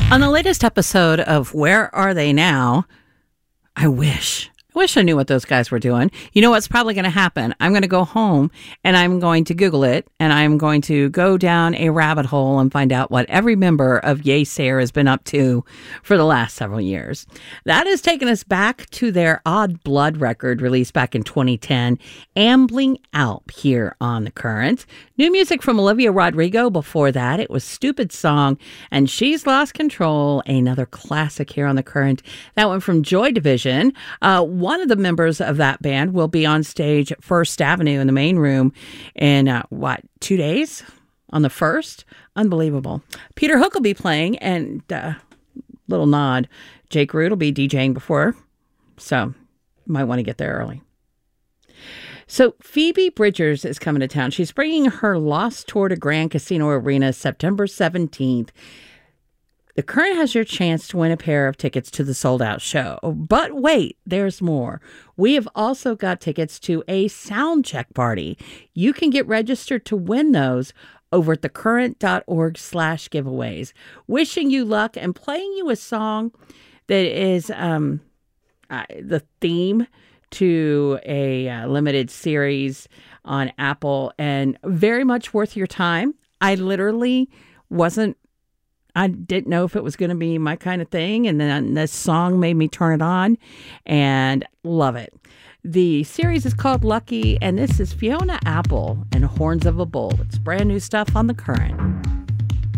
On the latest episode of Where Are They Now? I wish I knew what those guys were doing. You know what's probably going to happen? I'm going to go home and I'm going to Google it and I'm going to go down a rabbit hole and find out what every member of Yeasayer has been up to for the last several years. That has taken us back to their Odd Blood record released back in 2010, Ambling Alp, here on The Current. New music from Olivia Rodrigo. Before that, it was Stupid Song and She's Lost Control, another classic here on The Current. That one from Joy Division. One of the members of that band will be on stage at First Avenue in the main room in, 2 days? On the 1st? Unbelievable. Peter Hook will be playing, and little nod, Jake Root will be DJing before, so might want to get there early. So Phoebe Bridgers is coming to town. She's bringing her Lost tour to Grand Casino Arena September 17th. The Current has your chance to win a pair of tickets to the sold-out show. But wait, there's more. We have also got tickets to a sound check party. You can get registered to win those over at thecurrent.org/giveaways. Wishing you luck and playing you a song that is the theme to a limited series on Apple, and very much worth your time. I didn't know if it was going to be my kind of thing, and then this song made me turn it on and love it. The series is called Lucky, and this is Fiona Apple and Horns of a Bull. It's brand new stuff on The Current.